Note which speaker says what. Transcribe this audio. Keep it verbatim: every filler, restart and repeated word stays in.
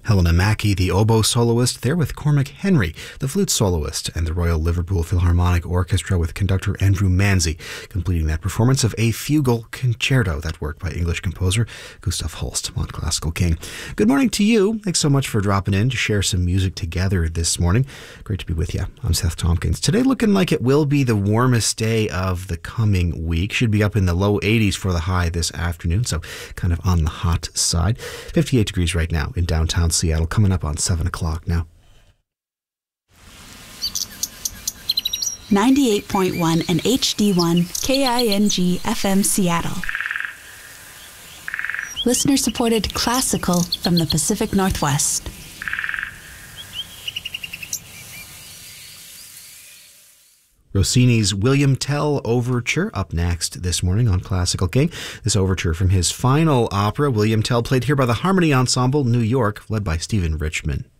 Speaker 1: Helena Mackie, the oboe soloist, there with Cormac Henry, the flute soloist, and the Royal Liverpool Philharmonic Orchestra with conductor Andrew Manzi, completing that performance of A Fugal Concerto, that work by English composer Gustav Holst on Classical King. Good morning to you. Thanks so much for dropping in to share some music together this morning. Great to be with you. I'm Seth Tompkins. Today looking like it will be the warmest day of the coming week. Should be up in the low eighties for the high this afternoon, so kind of on the hot side. fifty-eight degrees right now in downtown Seattle, coming up on seven o'clock now.
Speaker 2: ninety-eight point one and H D one K I N G F M Seattle. Listener-supported classical from the Pacific Northwest.
Speaker 1: Rossini's William Tell Overture up next this morning on Classical King. This overture from his final opera, William Tell, played here by the Harmony Ensemble, New York, led by Stephen Richman.